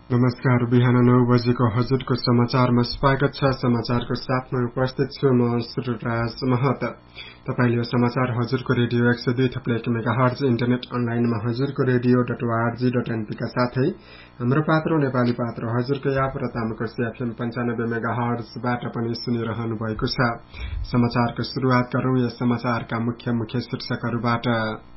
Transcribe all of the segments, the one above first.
नमस्कार। बिहान 9 बजेको हजुरको समाचारमा स्वागत छ। समाचारको साथमा उपस्थित छु म सुरराज महत। तपाईले यो समाचार हजुरको रेडियो 102.1 मेगाहर्ज इन्टरनेट अनलाइनमा हजुरको रेडियो.org.np का साथै हाम्रो पात्रो नेपाली पात्रो हजुरको याप र तामाकोसी एफएम 95 मेगाहर्जबाट पनि सुनिरहनु भएको छ। समाचारको सुरुवात गरौं यस समाचारका मुख्य शीर्षकहरूबाट।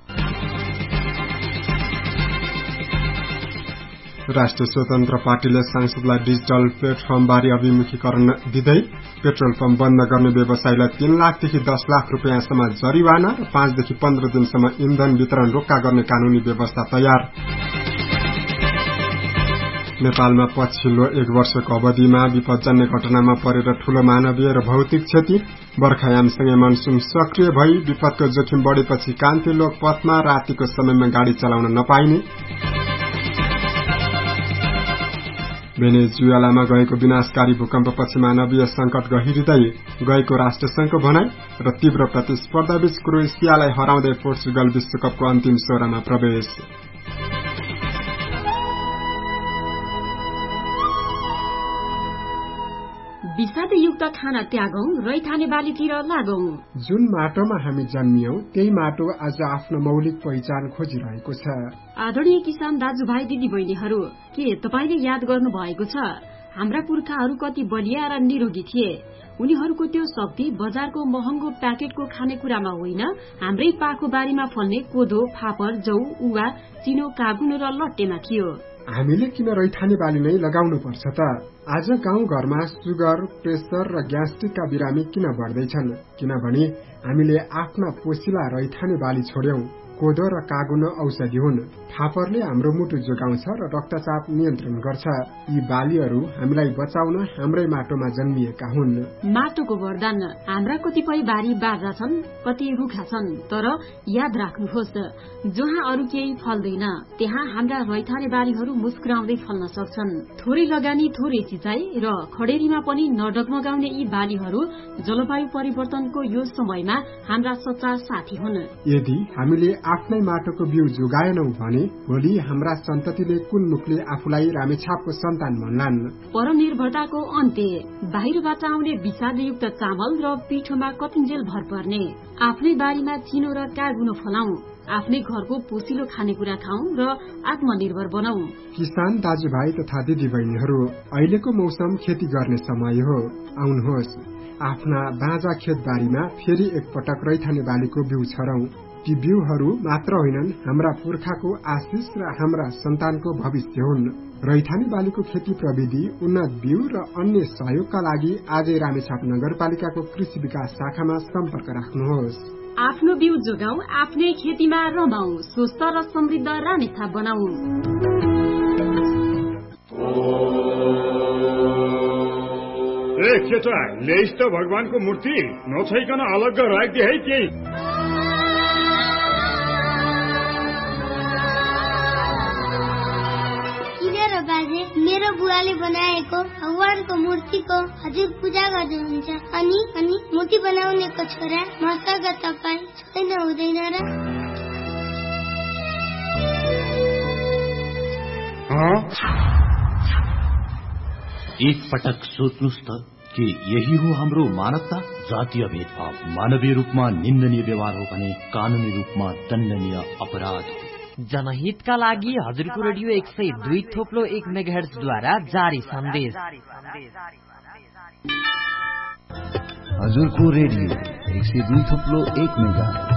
राष्ट्रिय स्वतन्त्र पार्टीले सांसदलाई डिजिटल प्लेटफर्मबारे अभिमुखीकरण दिँदै पेट्रोल पम्प बन्द गर्ने व्यवसायीलाई 3 लाखदेखि 10 लाख रुपियाँसम्म जरिवाना र 5 देखि 15 दिनसम्म इन्धन वितरण रोक्का गर्ने कानूनी व्यवस्था तयार। नेपालमा पछिल्लो 1 वर्षको अवधिमा विपदजन्य घटनामा परेर ठूलो मानवीय र भौतिक क्षति। बर्खायामसँगै मनसून सक्रिय भई विपदको जोखिम बढेपछि कान्ति लोक पथमा रातिको समयमा गाड़ी चलाउन नपाइने। भेनेजुएलामा गएको विनाशकारी भूकम्पपछि मानवीय संकट गहिरिँदै गएको राष्ट्रसंघको भनाई र तीव्र प्रतिस्पर्धाबीच क्रोएसियालाई हराउँदै पोर्चुगल विश्वकपको अन्तिम 16मा प्रवेश। विषादयुक्त खाना त्यागौं, रैथाने बालीतिर लागौं। जुन माटोमा हामी जन्मियौं त्यही माटो आज आफ्नो मौलिक पहिचान खोजिरहेको छ। आदरणीय किसान दाजुभाइ दिदी बहिनीहरू, के तपाईले याद गर्नु भएको छ हाम्रा पुर्खाहरू कति बलिया र निरोगी थिए? उनीहरूको त्यो शक्ति बजारको महँगो प्याकेटको खानेकुरामा होइन, हाम्रै पाखो बारीमा फल्ने कोदो, फापर, जौ, उवा, चिनो, कागुनो र लट्टेमा थियो। हामीले किन रैथाने बाली नै लगाउनु पर्छ त? आज गाउँ घरमा सुगर, प्रेसर र ग्यास्ट्रिकका बिरामी किन बढ्दैछन्? किनभने हामीले आफ्ना पोसिला रैथाने बाली छोड्यौं। कोदो र कागुनो औषधि हुन्। फापरले हाम्रो मुटु जोगाउँछ र रक्तचाप नियन्त्रण गर्छ। यी बालीहरू हामीलाई बचाउन हाम्रै माटोमा जन्मिएका हुन्। माटोको वरदान। हाम्रा कतिपय बारी बाजा छन्, कति रुखा छन्, तर याद राख्नुहोस्, जहाँ अरू केही फल्दैन त्यहाँ हाम्रा रैथाने बालीहरू मुस्कुराउँदै फल्न सक्छन्। थोरै लगानी, थोरै सिँचाइ र खडेरीमा पनि नडगमगाउने यी बालीहरू जलवायु परिवर्तनको यो समयमा हाम्रा सच्चा साथी हुन्। यदि हामीले आफ्नै माटोको बिउ जोगाएनौं भने भोलि हाम्रा सन्ततिले कुन मुखले आफूलाई रामेछापको सन्तान भन्लान्? परनिर्भरताको अन्त्य। बाहिरबाट आउने विषादयुक्त चामल र पिठोमा कतिन्जेल भर पर्ने। आफ्नै बारीमा चिनो र कागुनो फलाउँ, आफ्नै घरको पोसिलो खानेकुरा खाउँ र आत्मनिर्भर बनाऊ। किसान दाजुभाइ तथा दिदीबहिनीहरू, अहिलेको मौसम खेती गर्ने समय हो। आउनुहोस्, आफ्ना बाँझा खेतबारीमा फेरि एकपटक रैथाने बालीको बिउ छरौं। ती बिउहरू मात्र होइनन्, हाम्रा पुर्खाको आशिष र हाम्रा सन्तानको भविष्य हुन्। रैथाने बालीको खेती प्रविधि, उन्नत बिउ र अन्य सहयोगका लागि आजै रामेछाप नगरपालिकाको कृषि विकास शाखामा सम्पर्क राख्नुहोस्। आफ्नो बिउ जोगाऊ, आफ्नै खेतीमा रमाऊ, स्वस्थ र समृद्ध रामेछाप बनाऊ। ए केटा, ल्याइस् त भगवानको मूर्ति, नछैकन अलग्ग राखिदिए है त्यही। बाजे, मेरो बुवाले बनाएको भगवानको मूर्तिको हजुर पूजा गर्नुहुन्छ। अनि मूर्ति बनाउनेको छोरा मसँग तपाईँ छैन हुँदैन र? एक पटक सोच्नुस् त कि यही हो हाम्रो मानवता? जातीय भेदभाव मानवीय रूपमा निन्दनीय व्यवहार हो भने कानूनी रूपमा दण्डनीय अपराध हो। जनहितका लागि हजुरको रेडियो 102.1 मेगाहर्ज द्वारा जारी सन्देश। हजुरको रेडियो 102.1 मेगाहर्ज।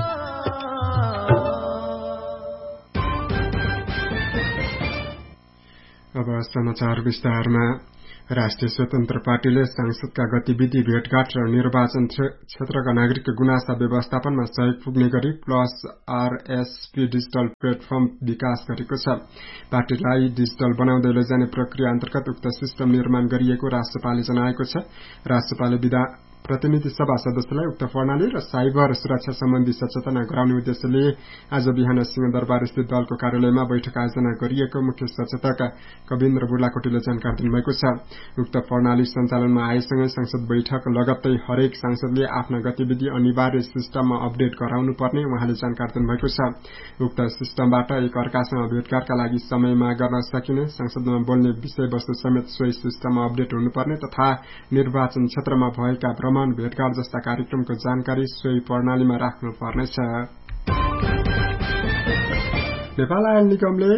अब समाचार विस्तारमा। राष्ट्रिय स्वतन्त्र पार्टीले सांसदका गतिविधि, भेटघाट र निर्वाचन क्षेत्रका नागरिकको गुनासा व्यवस्थापनमा सहयोग पुग्ने गरी प्लस आरएसपी डिजिटल प्लेटफर्म विकास गरेको छ। पार्टीलाई डिजिटल बनाउँदै लैजाने प्रक्रिया अन्तर्गत उक्त सिस्टम निर्माण गरिएको राष्ट्रपालले जनाएको छ। राष्ट्रपालले प्रतिनिधि सभा सदस्यलाई उक्त प्रणाली र साइबर सुरक्षा सम्बन्धी सचेतना गराउने उद्देश्यले आज बिहान सिंहदरबार स्थित दलको कार्यालयमा बैठक आयोजना गरिएको मुख्य सचेतक कविन्द्र बुर्लाकोटीले जानकारी दिनुभएको छ। उक्त प्रणाली सञ्चालनमा आएसँगै संसद बैठक लगत्तै हरेक सांसदले आफ्ना गतिविधि अनिवार्य सिस्टममा अपडेट गराउनु पर्ने उहाँले जानकारी दिनुभएको छ। उक्त सिस्टमबाट एक अर्कासँग भेटघाटका लागि समयमा गर्न सकिने, संसदमा बोल्ने विषयवस्तु समेत सोही सिस्टममा अपडेट हुनुपर्ने तथा निर्वाचन क्षेत्रमा भएका भ्रमण, भेटघाट जस्ता कार्यक्रमको जानकारी सोही प्रणालीमा राख्नुपर्नेछ। नेपाल आयल निगमले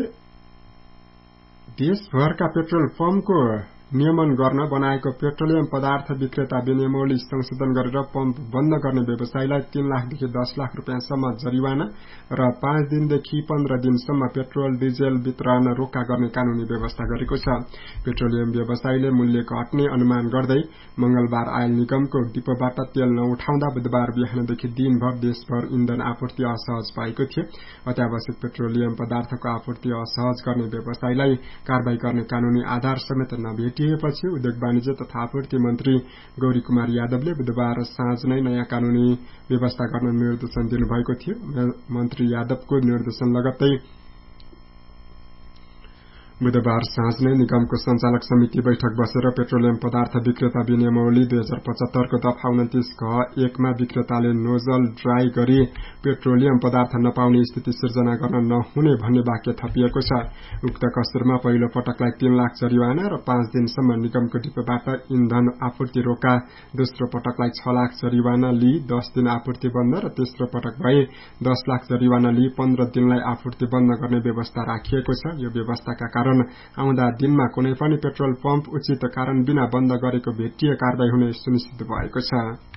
देशभरका पेट्रोल पम्पको नियमन गर्न बनाएको पेट्रोलियम पदार्थ विक्रेता विनियमावली संशोधन गरेर पम्प बन्द गर्ने व्यवसायीलाई 3 लाखदेखि 10 लाख रुपियाँसम्म जरिवाना र 5 दिनदेखि 15 दिनसम्म पेट्रोल डिजेल वितरण रोका गर्ने कानूनी व्यवस्था गरेको छ। पेट्रोलियम व्यवसायीले मूल्य घट्ने अनुमान गर्दै मंगलबार आयल निगमको डिपोबाट तेल नउठाउँदा बुधबार बिहानदेखि दिनभर देशभर इन्धन आपूर्ति असहज भएको थियो। अत्यावश्यक पेट्रोलियम पदार्थको आपूर्ति असहज गर्ने व्यवसायीलाई कारबाही गर्ने कानूनी आधार समेत नभेटिएपछि उद्योग वाणिज्य तथा आपूर्ति मन्त्री गौरी कुमार यादवले बुधबार साँझ नै नयाँ कानूनी व्यवस्था गर्न निर्देशन दिनुभएको थियो। मन्त्री यादवको निर्देशन लगत्तै बुधबार साँझ नै निगमको संचालक समिति बैठक बसेर पेट्रोलियम पदार्थ विक्रेता विनियमावली 2075 को दफा 29 घ 1 मा विक्रेताले नोजल ड्राई गरी पेट्रोलियम पदार्थ नपाउने स्थिति सिर्जना गर्न नहुने भन्ने वाक्य थपिएको छ। उक्त कसुरमा पहिलो पटकलाई 3 लाख जरिवाना र 5 दिनसम्म निगमको डिपोबाट इन्धन आपूर्ति रोका, दोस्रो पटकलाई 6 लाख जरिवाना लिई 10 दिन आपूर्ति बन्द र तेस्रो पटक भए 10 लाख जरिवाना लिई 15 दिनलाई आपूर्ति बन्द गर्ने व्यवस्था राखिएको छ। यो व्यवस्थाका कारण आउँदा दिनमा कुनै पनि पेट्रोल पम्प उचित कारण बिना बन्द गरेको भेटिए कारबाही हुने सुनिश्चित भएको छ।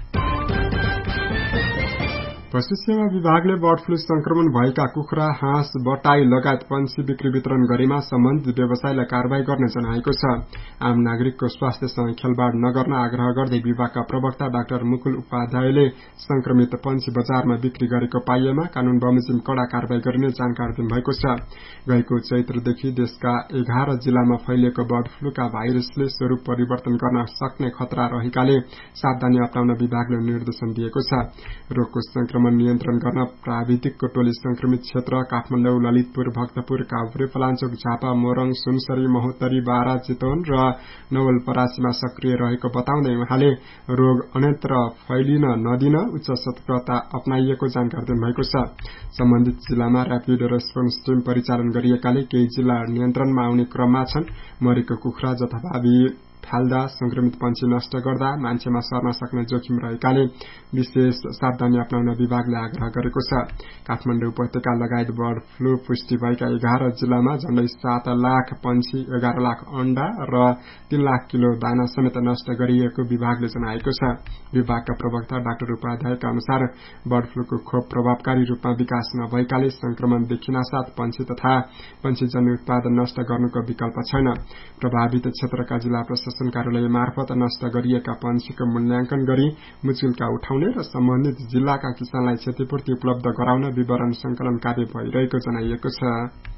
पशु सेवा विभागले बर्ड फ्लू संक्रमण भएका कुखुरा, हाँस, बटाई लगायत पंक्षी बिक्री वितरण गरेमा सम्बन्धित व्यवसायलाई कारबाही गर्ने जनाएको छ। आम नागरिकको स्वास्थ्यसँग खेलवाड़ नगर्न आग्रह गर्दै विभागका प्रवक्ता डाक्टर मुकुल उपाध्यायले संक्रमित पंक्षी बजारमा बिक्री गरेको पाइएमा कानून बमोजिम कड़ा कारबाही गरिने जानकारी दिनुभएको छ। गएको चैत्रदेखि देशका 11 जिल्लामा फैलिएको बर्ड फ्लूका भाइरसले स्वरूप परिवर्तन गर्न सक्ने खतरा रहेकाले सावधानी अपनाउन विभागले निर्देशन दिएको छ। रोगको संक्रमण नियन्त्रण गर्न प्राविधिकको टोली संक्रमित क्षेत्र काठमाडौँ, ललितपुर, भक्तपुर, काभ्रे, पलाञ्चोक, झापा, मोरङ, सुनसरी, महोत्तरी, बारा, चितवन र नवलपरासीमा सक्रिय रहेको बताउँदै उहाँले रोग अन्यत्र फैलिन नदिन उच्च सतर्कता अपनाइएको जानकारी दिनुभएको छ। सम्बन्धित जिल्लामा र्यापिड रेस्पोन्स टीम परिचालन गरिएकाले केही जिल्ला नियन्त्रणमा आउने क्रममा छन्। मरेको कुखुरा जथाभावी फाल्दा, संक्रमित पंक्षी नष्ट गर्दा मान्छेमा सर्न सक्ने जोखिम रहेकाले विशेष सावधानी अपनाउन विभागले आग्रह गरेको छ। काठमाडौँ उपत्यका लगायत बर्ड फ्लू पुष्टि भएका 11 जिल्लामा झण्डै 7 लाख पंक्षी, 11 लाख अण्डा र 3 लाख किलो दाना समेत नष्ट गरिएको विभागले जनाएको छ। विभागका प्रवक्ता डाक्टर उपाध्यायका अनुसार बर्ड फ्लूको खोप प्रभावकारी रूपमा विकास नभएकाले संक्रमण देखिनासाथ पंक्षी तथा पंक्षीजन्य उत्पादन नष्ट गर्नुको विकल्प छैन। प्रभावित क्षेत्रका जिल्ला प्रशासन कार्यालय मार्फत नष्ट गरिएका पंक्षीको मूल्याङ्कन गरी मुचुल्का उठाउने र सम्बन्धित जिल्लाका किसानलाई क्षतिपूर्ति उपलब्ध गराउन विवरण संकलन कार्य भइरहेको जनाइएको छ।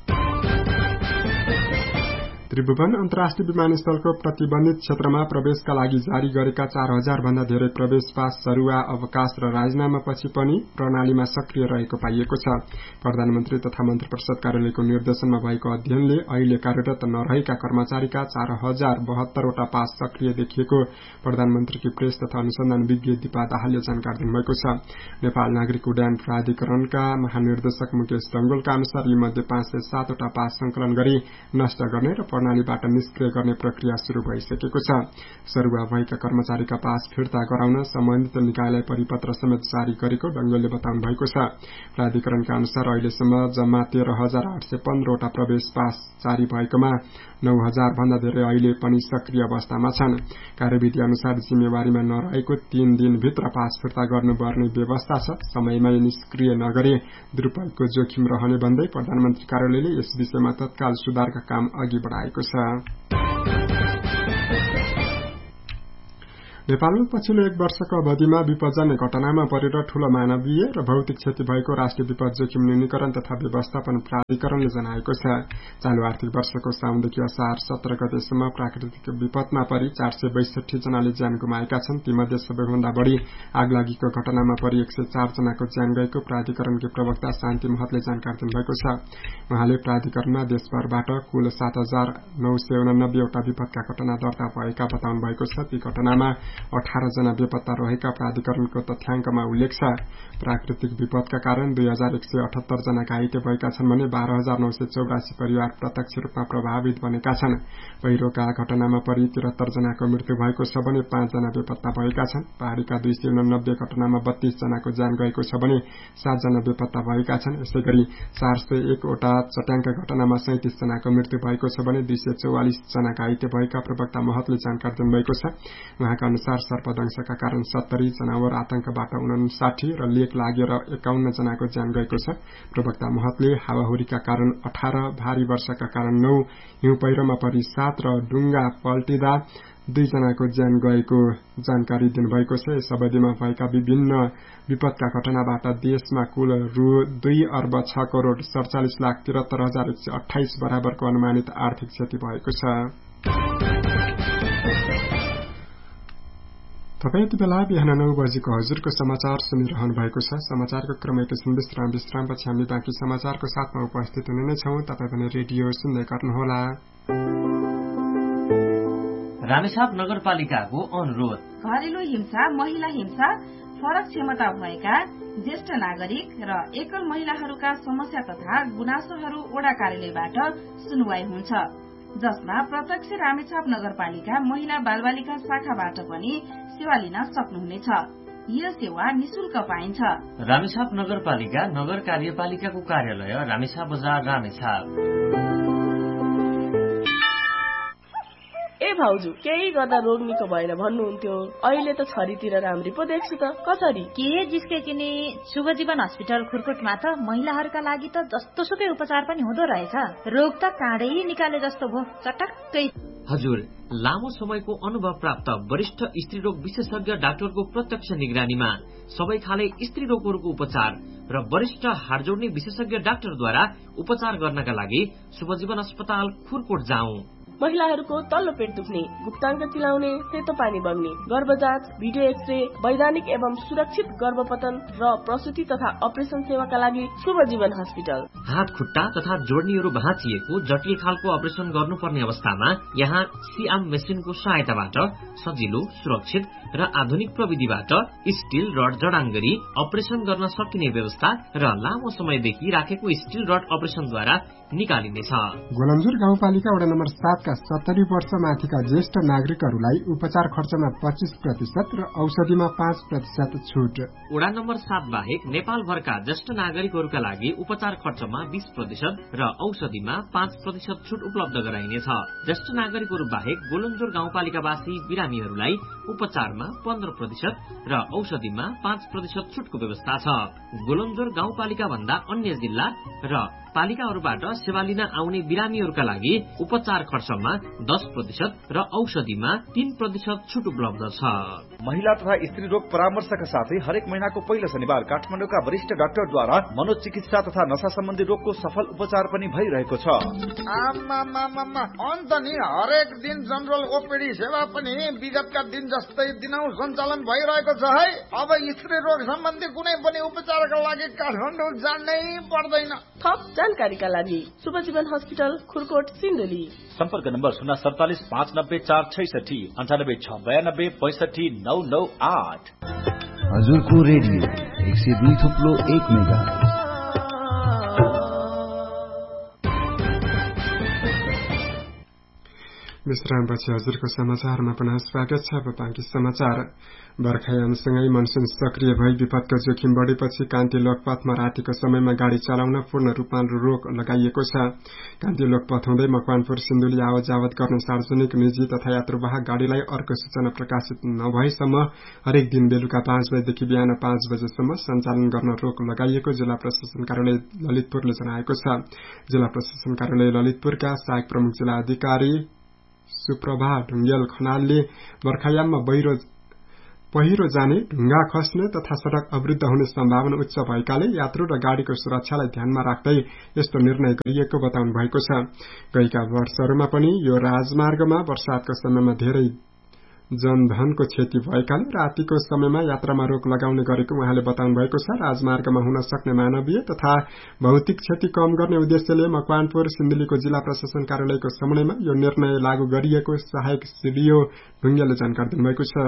त्रिभुवन अन्तर्राष्ट्रिय विमानस्थलको प्रतिबन्धित क्षेत्रमा प्रवेशका लागि जारी गरेका 4000 भन्दा धेरै प्रवेश पास सरुवा अवकाश र राजीनामा पछि पनि प्रणालीमा सक्रिय रहेको पाइएको छ। प्रधानमन्त्री तथा मन्त्री परिषद कार्यालयको निर्देशनमा भएको अध्ययनले अहिले कार्यरत नरहेका कर्मचारीका 4072 वटा पास सक्रिय देखिएको प्रधानमन्त्रीकी प्रेस तथा अनुसन्धान विज्ञ दिपा दाहालले जानकारी दिनुभएको छ। नेपाल नागरिक उड्डयन प्राधिकरणका महानिर्देशक मुकेश डंगोलका अनुसार यी मध्ये 507 वटा पास संकलन गरी नष्ट गर्ने र प्रणालीबाट निष्क्रिय गर्ने प्रक्रिया शुरू भइसकेको छ। सरुवा भएका कर्मचारीका पास फिर्ता गराउन सम्बन्धित निकायलाई परिपत्र समेत जारी गरेको डंगोलले बताउनु भएको छ। प्राधिकरणका अनुसार अहिलेसम्म जम्मा 13815 वटा प्रवेश पास जारी भएकोमा 9000 भन्दा धेरै अहिले पनि सक्रिय अवस्थामा छन्। कार्यविधि अनुसार जिम्मेवारीमा नरहेको 3 दिनभित्र पास फिर्ता गर्नुपर्ने व्यवस्था छ। समयमै निष्क्रिय नगरे दुरूपयोगको जोखिम रहने भन्दै प्रधानमन्त्री कार्यालयले यस विषयमा तत्काल सुधारका काम अघि बढाएको छ। नेपालमा पछिल्लो 1 वर्षको अवधिमा विपदजन्य घटनामा परेर ठूलो मानवीय र भौतिक क्षति भएको राष्ट्रिय विपद जोखिम न्यूनीकरण तथा व्यवस्थापन प्राधिकरणले जनाएको छ। चालू आर्थिक वर्षको साउनदेखि असार 17 गतेसम्म प्राकृतिक विपदमा परि 462 जनाले ज्यान गुमाएका छन्। तीमध्ये सबैभन्दा बढ़ी आगलागीको घटनामा परि 104 जनाको ज्यान गएको प्राधिकरणकी प्रवक्ता शान्ति महतले जानकारी दिनुभएको छ। उहाँले प्राधिकरणमा देशभरबाट कुल 7989 वटा विपदका घटना दर्ता भएका बताउनु भएको छ। ती घटनामा 18 जना बेपत्ता रहेका प्राधिकरणको तथ्याङ्कमा उल्लेख छ। प्राकृतिक विपदका कारण 2178 जना घाइते भएका छन् भने 12984 परिवार प्रत्यक्ष रूपमा प्रभावित बनेका छन्। पहिरोका घटनामा परि 73 जनाको मृत्यु भएको छ भने 5 जना बेपत्ता भएका छन्। पहाड़ीका 289 घटनामा 32 जनाको ज्यान गएको छ भने 7 जना बेपत्ता भएका छन्। यसैगरी 401 वटा चट्याङका घटनामा 37 जनाको मृत्यु भएको छ भने 244 जना घाइते भएका प्रवक्ता महतले जानकारी दिनुभएको छ। उहाँका अनुसार सर्पदंशका कारण 70, जनावर आतंकबाट 59 र लेक लागेर 51 जनाको ज्यान गएको छ। प्रवक्ता महतले हावाहुरीका कारण 18, भारी वर्षाका कारण 9, हिउँ पहिरोमा परि 7 र डुङ्गा पल्टिँदा 2 जनाको ज्यान गएको जानकारी दिनुभएको छ। यस अवधिमा भएका विभिन्न विपदका घटनाबाट देशमा कुल रु 2,46,47,73,128 बराबरको अनुमानित आर्थिक क्षति भएको छ। तपाईँ यति बेला बिहान 9 बजेको हजुरको समाचार सुनिरहनु भएको छ। समाचारको क्रम एकैछिन विश्रामपछि हामी बाँकी समाचारको साथमा उपस्थित हुने नै छौं। तपाईँ पनि रेडियो सुन्दै गर्नुहोला। रामेछाप नगरपालिकाको अनुरोध। घरेलु हिंसा, महिला हिंसा, फरक क्षमता भएका ज्येष्ठ नागरिक र एकल महिलाहरूका समस्या तथा गुनासोहरू वडा कार्यालयबाट सुनवाई हुन्छ, जसमा प्रत्यक्ष रामेछाप नगरपालिका महिला बालबालिका शाखाबाट पनि सेवा लिन सक्नुहुनेछ। यो सेवा निशुल्क पाइन्छ। रामेछाप नगरपालिका नगर कार्यपालिकाको कार्यालय रामेछाप बजार रामेछाप। ए भाउजू, केही गर्दा रोग निको भएन भन्नुहुन्थ्यो, अहिले त छरीतिर राम्री पो देख्छु त। कसरी के जिस्केकी नि? शुभजीवन हस्पिटल खुरकोटमा त महिलाहरूका लागि त जस्तो सुकै उपचार पनि हुँदो रहेछ। रोग त काँडै निकाले जस्तो भो, चटक्कै। हजुर, लामो समयको अनुभव प्राप्त वरिष्ठ स्त्री रोग विशेषज्ञ डाक्टरको प्रत्यक्ष निगरानीमा सबै खाले स्त्री रोगहरूको उपचार र वरिष्ठ हाड जोड्ने विशेषज्ञ डाक्टरद्वारा उपचार गर्नका लागि शुभजीवन अस्पताल खुरकोट जाउँ। महिलाहरूको तल्लो पेट दुख्ने, गुप्ताङ्ग चिलाउने, सेतो पानी बग्ने, गर्भजाँच, भिडियो एक्सरे, वैधानिक एवं सुरक्षित गर्भपतन र प्रसुति तथा अपरेसन सेवाका लागि शुभजीवन हस्पिटल। हात खुट्टा तथा जोड्नीहरू भाँचिएको जटिल खालको अपरेसन गर्नुपर्ने अवस्थामा यहाँ सिआम मेसिनको सहायताबाट सजिलो, सुरक्षित र आधुनिक प्रविधिबाट स्टील रड जडान गरी अपरेसन गर्न सकिने व्यवस्था र लामो समयदेखि राखेको स्टील रड अपरेसनद्वारा निकालिनेछ। गोलमजुर गाउँपालिका वडा नम्बर 7 का 70 वर्ष माथिका ज्येष्ठ नागरिकहरूलाई उपचार खर्चमा 25% र औषधिमा 5% छुट। वडा नम्बर 7 बाहेक नेपालभरका ज्येष्ठ नागरिकहरूका लागि उपचार खर्चमा 20% र औषधिमा 5% छुट उपलब्ध गराइनेछ। ज्येष्ठ नागरिकहरू बाहेक गोलमजुर गाउँपालिकावासी बिरामीहरूलाई उपचारमा 15% र औषधिमा 5% छुटको व्यवस्था छ। गोलमजुर गाउँपालिका भन्दा अन्य जिल्ला र पालिकाहरूबाट सेवा लिन आउने बिरामीहरूका लागि उपचार खर्चमा 10% र औषधिमा 3% छुट उपलब्ध छ। महिला तथा स्त्री रोग परामर्शका साथै हरेक महिनाको पहिलो शनिबार काठमाडौँका वरिष्ठ डाक्टरद्वारा मनोचिकित्सा तथा नशा सम्बन्धी रोगको सफल उपचार पनि भइरहेको छ। अन्त नि हरेक दिन जनरल ओपीडी सेवा पनि विगतका दिन जस्तै दिनौ सञ्चालन भइरहेको छ है। अब स्त्री रोग सम्बन्धी कुनै पनि उपचारका लागि काठमाडौँ जानै पर्दैन। थप जानकारीका लागि शुभजीवन हस्पिटल खुरकोट सिन्धुली। सम्पर्क नम्बर 047 590 466 98 692 65 998। हजुरको रेडियो 102.1 मेगाहर्ज। विश्रामपछि हजुरको समाचारमा पुनः स्वागत छ। बाँकी समाचार। बर्खायामसँगै मनसुन सक्रिय भई विपदको जोखिम बढेपछि कान्ति लोकपथमा रातिको समयमा गाड़ी चलाउन पूर्ण रूपमा रोक लगाइएको छ। कान्ति लोकपथ हुँदै मकवानपुर सिन्धुली आवत जावत गर्ने सार्वजनिक, निजी तथा यात्रुवाहक गाड़ीलाई अर्को सूचना प्रकाशित नभएसम्म हरेक दिन बेलुका 5 बजेदेखि बिहान 5 बजेसम्म सञ्चालन गर्न रोक लगाइएको जिल्ला प्रशासन कार्यालय ललितपुरले जनाएको छ। जिल्ला प्रशासन कार्यालय ललितपुरका सहायक प्रमुख जिल्ला अधिकारी सुप्रभा ढुङ्गेल खनालले बर्खायाममा पहिरो जाने, ढुङ्गा खस्ने तथा सड़क अवरुद्ध हुने सम्भावना उच्च भएकाले यात्रु र गाड़ीको सुरक्षालाई ध्यानमा राख्दै यस्तो निर्णय गरिएको बताउनु भएको छ। गएका वर्षहरूमा पनि यो राजमार्गमा वर्षातको समयमा धेरै जनधनको क्षति भएकाले रातिको समयमा यात्रामा रोक लगाउने गरेको उहाँले बताउनु भएको छ। राजमार्गमा हुन सक्ने मानवीय तथा भौतिक क्षति कम गर्ने उद्देश्यले मकवानपुर सिन्धुलीको जिल्ला प्रशासन कार्यालयको समन्वयमा यो निर्णय लागू गरिएको सहायक सीडीओ ढुङ्गेलले जानकारी दिनुभएको छ।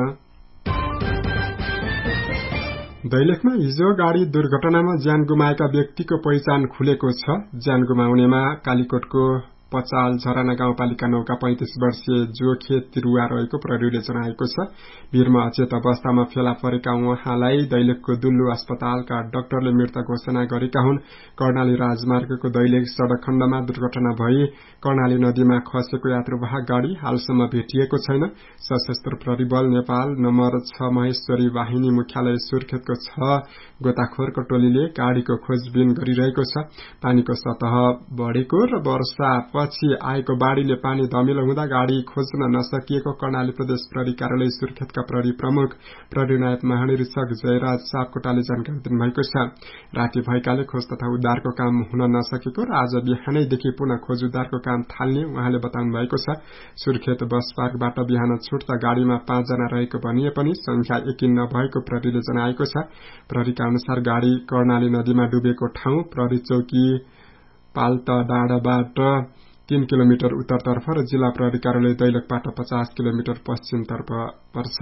दैलेखमा हिजो गाड़ी दुर्घटनामा ज्यान गुमाएका व्यक्तिको पहिचान खुलेको छ। ज्यान गुमाउनेमा कालीकोटको पचाल झराना गाउँपालिका 9 का 35 वर्षीय जोखे तिरुवा रहेको प्रहरीले जनाएको छ। भिरमा अचेत अवस्थामा फेला परेका उहाँलाई दैलेखको दुल्लु अस्पतालका डाक्टरले मृत घोषणा गरेका हुन्। कर्णाली राजमार्गको दैलेख सड़क खण्डमा दुर्घटना भई कर्णाली नदीमा खसेको यात्रुवाहक गाड़ी हालसम्म भेटिएको छैन। सशस्त्र प्रहरी बल नेपाल नम्बर 6 महेश्वरी वाहिनी मुख्यालय सुर्खेतको 6 गोताखोरको टोलीले गाड़ीको खोजबिन गरिरहेको छ। पानीको सतह बढेको र वर्षा पछि आएको बाढ़ीले पानी धमिलो हुँदा गाड़ी खोज्न नसकिएको कर्णाली प्रदेश प्रहरी कार्यालय सुर्खेतका प्रहरी प्रमुख प्रहरी नायब महानिरीक्षक जयराज सापकोटाले जानकारी दिनुभएको छ। राति भएकाले खोज तथा उद्धारको काम हुन नसकेको र आज बिहानैदेखि पुनः खोज उद्धारको काम थाल्ने उहाँले बताउनु भएको छ। सुर्खेत बस पार्कबाट बिहान छुट्दा गाड़ीमा 5 जना रहेको भनिए पनि संख्या यकिन नभएको प्रहरीले जनाएको छ। प्रहरीका अनुसार गाड़ी कर्णाली नदीमा डुबेको ठाउँ प्रहरी चौकी पाल्ता डाँडाबाट 3 किलोमिटर उत्तरतर्फ र जिल्ला प्रहरी कार्यालय दैलेखबाट 50 किलोमिटर पश्चिमतर्फ पर्छ।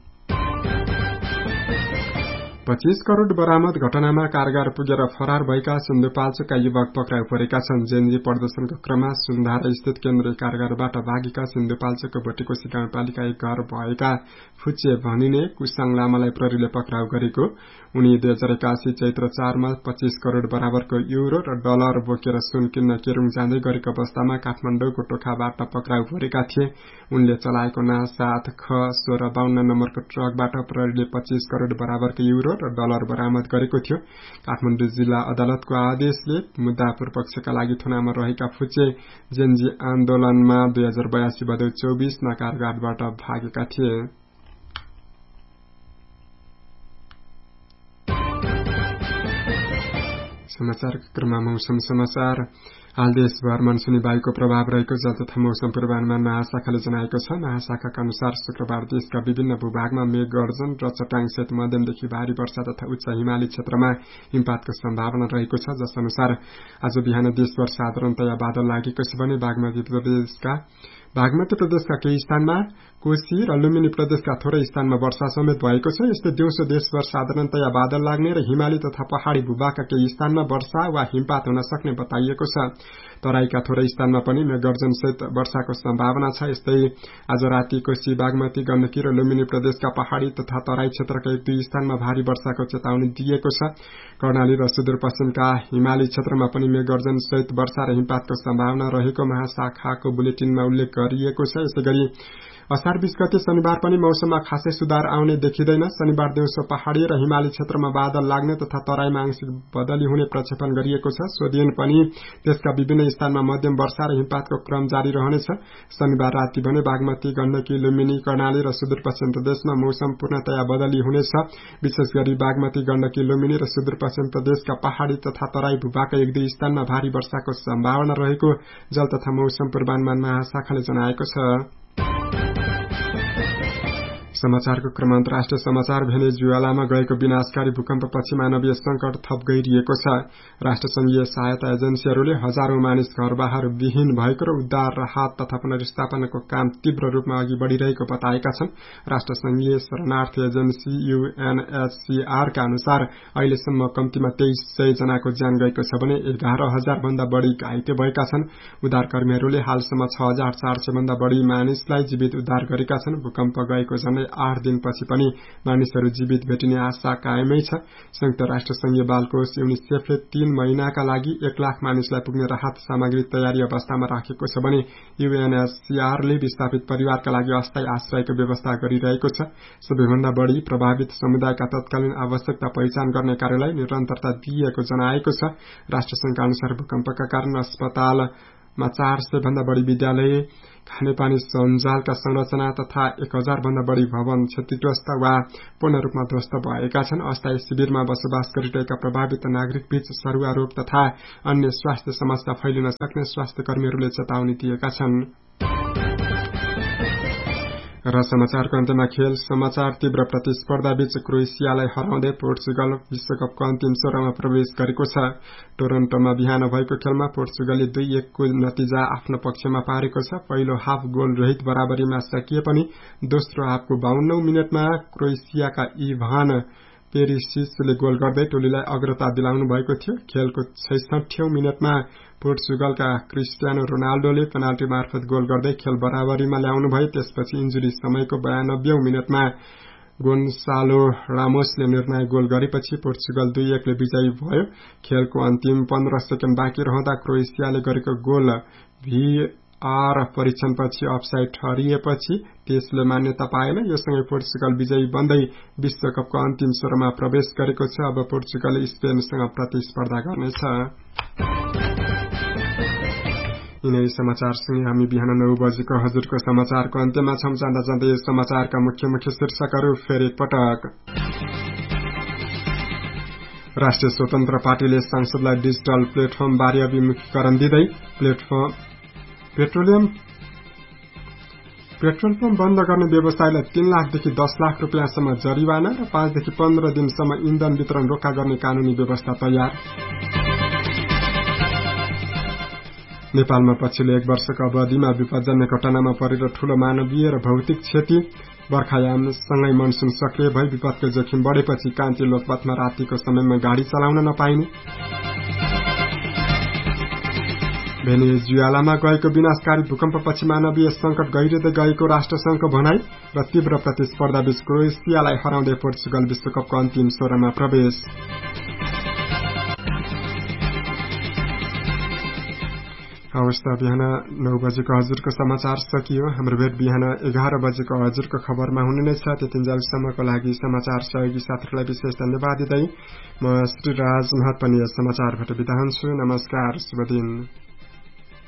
25 करोड़ बरामद घटनामा कारगार पुगेर फरार भएका सिन्धुपाल्चोकका युवक पक्राउ परेका छन्। जेनजी प्रदर्शनको क्रममा सुन्धारा स्थित केन्द्रीय कारगारबाट भागेका सिन्धुपाल्चोकको भोटेकोशी गाउँपालिका 1 घर भएका फुचे भनिने कुसाङ लामालाई प्रहरीले पक्राउ गरेको। उनी 2081 चैत्र 4 मा 25 करोड़ बराबरको युरो र डलर बोकेर सुन किन्न केरुङ जाँदै गरेको अवस्थामा काठमाडौँको टोखाबाट पक्राउ परेका थिए। उनले चलाएको ना 7 ख 1652 नम्बरको ट्रकबाट प्रहरीले 25 करोड़ बराबरको युरो र डलर बरामद गरेको थियो। काठमाडौँ जिल्ला अदालतको आदेशले मुद्दा पूर्वपक्षका लागि थुनामा रहेका फुचे जेनजी आन्दोलनमा 2082 भदौ 24 मा कारगारबाट भागेका थिए। समाचारको क्रममा मौसम समाचार। हाल देशभर मनसुनी वायुको प्रभाव रहेको जल तथा मौसम पूर्वानुमान महाशाखाले जनाएको छ। महाशाखाका अनुसार शुक्रबार देशका विभिन्न भूभागमा मेघ गर्जन र चट्याङसहित मध्यमदेखि भारी वर्षा तथा उच्च हिमाली क्षेत्रमा हिमपातको सम्भावना रहेको छ। जस अनुसार आज बिहान देशभर साधारणतया बादल लागेको छ भने बागमती प्रदेशका केही स्थानमा, कोशी र लुम्बिनी प्रदेशका थोरै स्थानमा वर्षा समेत भएको छ। यस्तै दिउँसो देशभर साधारणतया बादल लाग्ने र हिमाली तथा पहाड़ी भूभागका केही स्थानमा वर्षा वा हिमपात हुन सक्ने बताइएको छ। तराईका थोरै स्थानमा पनि मेघगर्जनसहित वर्षाको सम्भावना छ। यस्तै आज राति कोशी, बागमती, गण्डकी र लुम्बिनी प्रदेशका पहाड़ी तथा तराई क्षेत्रका 1-2 स्थानमा भारी वर्षाको चेतावनी दिएको छ। कर्णाली र सुदूरपश्चिमका हिमाली क्षेत्रमा पनि मेघगर्जनसहित वर्षा र हिमपातको सम्भावना रहेको महाशाखाको बुलेटिनमा उल्लेख गरिएको छ। यसैगरी असार 20 गते शनिबार पनि मौसममा खासै सुधार आउने देखिँदैन। शनिबार दिउँसो पहाड़ी र हिमाली क्षेत्रमा बादल लाग्ने तथा तराईमा आंशिक बदली हुने प्रक्षेपण गरिएको छ। सो दिन पनि देशका विभिन्न स्थानमा मध्यम वर्षा र हिमपातको क्रम जारी रहनेछ। शनिबार राति भने बागमती, गण्डकी, लुम्बिनी, कर्णाली र सुदूरपश्चिम प्रदेशमा मौसम पूर्णतया बदली हुनेछ। विशेष गरी बागमती, गण्डकी, लुम्बिनी र सुदूरपश्चिम प्रदेशका पहाड़ी तथा तराई भूभागका 1-2 स्थानमा भारी वर्षाको सम्भावना रहेको जल तथा मौसम पूर्वानुमान महाशाखाले जनाएको छ। समाचारको क्रम अन्तर्राष्ट्रिय समाचार। भेनेजुएलामा गएको विनाशकारी भूकम्पपछि मानवीय संकट थप गहिरिएको छ। राष्ट्रसंघीय सहायता एजेन्सीहरूले हजारौं मानिस घरबार विहीन भएको र उद्धार, राहत तथा पुनर्स्थापनाको काम तीव्र रूपमा अघि बढ़िरहेको बताएका छन्। राष्ट्रसंघीय शरणार्थी एजेन्सी UNHCR का अनुसार अहिलेसम्म कम्तीमा 2300 जनाको ज्यान गएको छ भने 11,000 भन्दा बढ़ी घाइते भएका छन्। उद्धारकर्मीहरूले हालसम्म 6,400 भन्दा बढ़ी मानिसलाई जीवित उद्धार गरेका छन्। भूकम्प गएको झन्डै 8 दिनपछि पनि मानिसहरू जीवित भेटिने आशा कायमै छ। संयुक्त राष्ट्र संघीय बाल कोष युनिसेफले 3 महिनाका लागि 1 लाख मानिसलाई पुग्ने राहत सामग्री तयारी अवस्थामा राखेको छ भने UNHCRले विस्थापित परिवारका लागि अस्थायी आश्रयको व्यवस्था गरिरहेको छ। सबैभन्दा बढ़ी प्रभावित समुदायका तत्कालीन आवश्यकता पहिचान गर्ने कार्यलाई निरन्तरता दिएको जनाएको छ। राष्ट्रसंघका अनुसार भूकम्पका कारण अस्पताल मा 400 भन्दा बढ़ी विद्यालय, खानेपानी सञ्जालका संरचना तथा 1000 भन्दा बढ़ी भवन क्षतिग्रस्त वा पूर्ण रूपमा ध्वस्त भएका छन्। अस्थायी शिविरमा बसोबास गरिरहेका प्रभावित नागरिक बीच सरुवा रोग तथा अन्य स्वास्थ्य समस्या फैलिन सक्ने स्वास्थ्य कर्मीहरूले चेतावनी दिएका छन्। र समाचारको अन्त्यमा खेल समाचार। तीव्र प्रतिस्पर्धा बीच क्रोएसियालाई हराउँदै पोर्चुगल विश्वकपको अन्तिम 16मा प्रवेश गरेको छ। टोरन्टोमा बिहान भएको खेलमा पोर्चुगलले 2-1 को नतिजा आफ्नो पक्षमा पारेको छ। पहिलो हाफ गोल रहित बराबरीमा सकिए पनि दोस्रो हाफको 52औं मिनेटमा क्रोएसियाका इभान पेरिसिचले गोल गर्दै टोलीलाई अग्रता दिलाउनु भएको थियो। खेलको 66औं मिनेटमा पोर्चुगलका क्रिस्टियानो रोनाल्डोले पेनाल्टी मार्फत गोल गर्दै खेल बराबरीमा ल्याउनु भयो। त्यसपछि इन्जुरी समयको 92औं मिनेटमा गोन्सालो रामोसले निर्णायक गोल गरेपछि पोर्चुगल 2-1 ले विजयी भयो। खेलको अन्तिम 15 सेकेन्ड बाँकी रहँदा क्रोएसियाले गरेको गोल VAR परीक्षणपछि अफसाइड ठहरिएपछि त्यसले मान्यता पाएन। योसँगै पोर्चुगल विजयी बन्दै विश्वकपको अन्तिम 16मा प्रवेश गरेको छ। अब पोर्चुगलले स्पेनसँग प्रतिस्पर्धा गर्नेछ। यिनै समाचारसँगै हामी बिहान 9 बजेको हजुरको समाचारको अन्त्यमा छौं। जाँदा जाँदै समाचारका मुख्य शीर्षकहरू फेरि एकपटक। राष्ट्रिय स्वतन्त्र पार्टीले सांसदलाई डिजिटल प्लेटफर्म बारे अभिमुखीकरण दिँदै पेट्रोल पम्प बन्द गर्ने व्यवसायलाई 3 लाखदेखि 10 लाख रुपियाँसम्म जरिवाना र 5 देखि 15 दिनसम्म इन्धन वितरण रोका गर्ने कानूनी व्यवस्था तयार। नेपालमा पछिल्लो 1 वर्षको अवधिमा विपदजन्य घटनामा परेर ठूलो मानवीय र भौतिक क्षति। बर्खायामसँगै मनसुन सक्रिय भई विपदको जोखिम बढेपछि कान्ति लोकपथमा रातिको समयमा गाडी चलाउन नपाइने। भेनेजुएलामा गएको विनाशकारी भूकम्पपछि मानवीय संकट गहिरिँदै गएको राष्ट्रसंघको भनाई र तीव्र प्रतिस्पर्धा बीच क्रोएसियालाई हराउँदै पोर्चुगल विश्वकपको अन्तिम 16मा प्रवेश। अवस्था बिहान 9 बजेको हजुरको समाचार सकियो। हाम्रो भेट बिहान 11 बजेको हजुरको खबरमा हुने नै छ। त्यतिन्जेलसम्मको लागि समाचार सहयोगी साथीहरूलाई विशेष धन्यवाद दिँदै म श्री राज महत पनि यस समाचारबाट बिदा हुन्छु। नमस्कार, शुभ दिन।